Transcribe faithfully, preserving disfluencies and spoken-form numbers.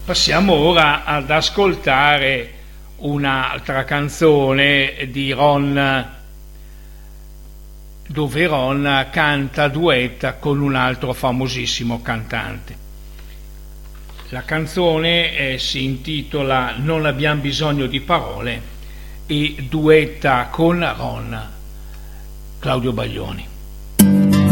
Passiamo ora ad ascoltare un'altra canzone di Ron, dove Ron canta duetta con un altro famosissimo cantante. La canzone eh, si intitola Non abbiamo bisogno di parole e duetta con Ron Claudio Baglioni.